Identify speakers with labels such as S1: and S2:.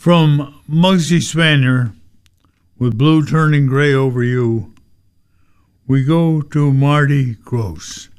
S1: From Muggsy Spanier, with blue turning gray over you, we go to Marty Gross.